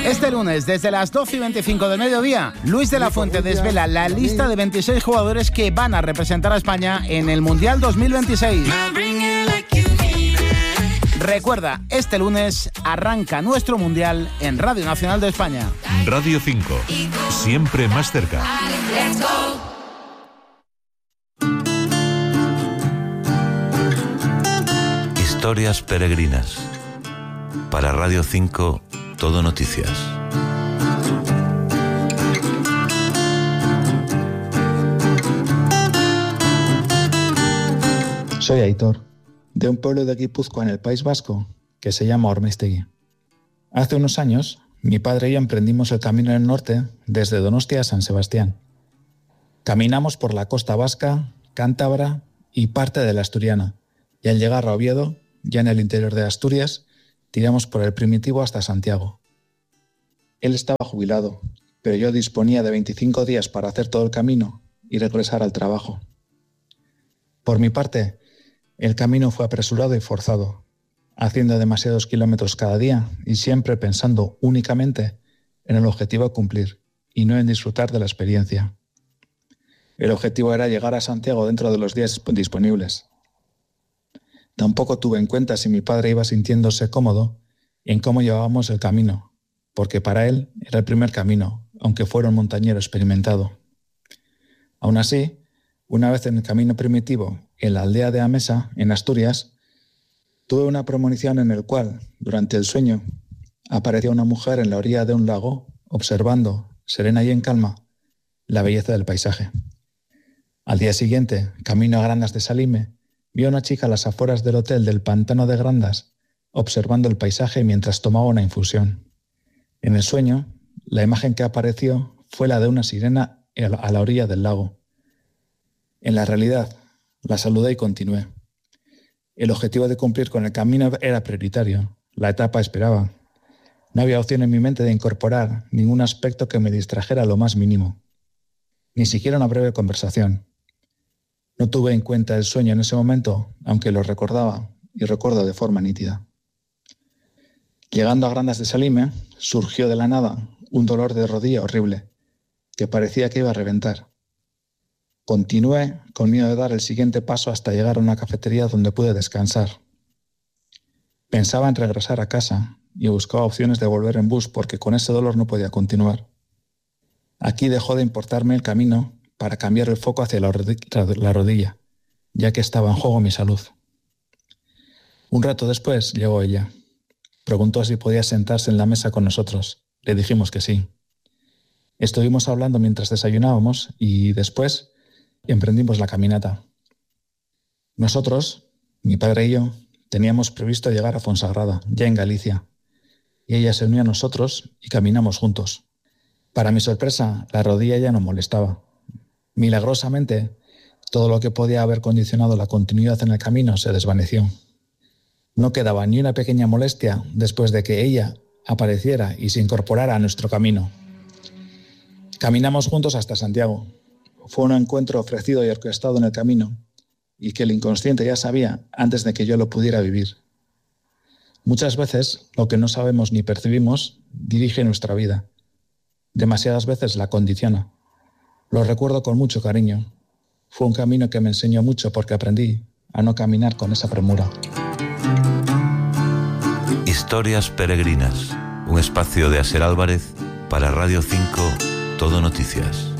Este lunes, desde las 12:25 del mediodía, Luis de la Fuente desvela la lista de 26 jugadores que van a representar a España en el Mundial 2026. Recuerda, este lunes arranca nuestro Mundial en Radio Nacional de España. Radio 5, siempre más cerca. Historias peregrinas. Para Radio 5, Todo Noticias. Soy Aitor, de un pueblo de Guipúzcoa en el País Vasco que se llama Ormaiztegi. Hace unos años, mi padre y yo emprendimos el camino en el norte desde Donostia a San Sebastián. Caminamos por la costa vasca, cántabra y parte de la asturiana, y al llegar a Oviedo, ya en el interior de Asturias, tiramos por el Primitivo hasta Santiago. Él estaba jubilado, pero yo disponía de 25 días para hacer todo el camino y regresar al trabajo. Por mi parte, el camino fue apresurado y forzado, haciendo demasiados kilómetros cada día y siempre pensando únicamente en el objetivo a cumplir y no en disfrutar de la experiencia. El objetivo era llegar a Santiago dentro de los días disponibles. Tampoco tuve en cuenta si mi padre iba sintiéndose cómodo en cómo llevábamos el camino, porque para él era el primer camino, aunque fuera un montañero experimentado. Aún así, una vez en el camino primitivo, en la aldea de Amesa, en Asturias, tuve una premonición en el cual, durante el sueño, apareció una mujer en la orilla de un lago, observando, serena y en calma, la belleza del paisaje. Al día siguiente, camino a Grandas de Salime, vi a una chica a las afueras del hotel del Pantano de Grandas, observando el paisaje mientras tomaba una infusión. En el sueño, la imagen que apareció fue la de una sirena a la orilla del lago. En la realidad, la saludé y continué. El objetivo de cumplir con el camino era prioritario. La etapa esperaba. No había opción en mi mente de incorporar ningún aspecto que me distrajera lo más mínimo. Ni siquiera una breve conversación. No tuve en cuenta el sueño en ese momento, aunque lo recordaba y recuerdo de forma nítida. Llegando a Grandas de Salime, surgió de la nada un dolor de rodilla horrible, que parecía que iba a reventar. Continué con miedo de dar el siguiente paso hasta llegar a una cafetería donde pude descansar. Pensaba en regresar a casa y buscaba opciones de volver en bus porque con ese dolor no podía continuar. Aquí dejó de importarme el camino para cambiar el foco hacia la rodilla, ya que estaba en juego mi salud. Un rato después llegó ella. Preguntó si podía sentarse en la mesa con nosotros. Le dijimos que sí. Estuvimos hablando mientras desayunábamos y después emprendimos la caminata. Nosotros, mi padre y yo, teníamos previsto llegar a Fonsagrada, ya en Galicia, y ella se unió a nosotros y caminamos juntos. Para mi sorpresa, la rodilla ya no molestaba. Milagrosamente, todo lo que podía haber condicionado la continuidad en el camino se desvaneció. No quedaba ni una pequeña molestia después de que ella apareciera y se incorporara a nuestro camino. Caminamos juntos hasta Santiago. Fue un encuentro ofrecido y orquestado en el camino, y que el inconsciente ya sabía antes de que yo lo pudiera vivir. Muchas veces, lo que no sabemos ni percibimos dirige nuestra vida. Demasiadas veces la condiciona. Lo recuerdo con mucho cariño. Fue un camino que me enseñó mucho porque aprendí a no caminar con esa premura. Historias peregrinas, un espacio de Aser Álvarez para Radio 5, Todo Noticias.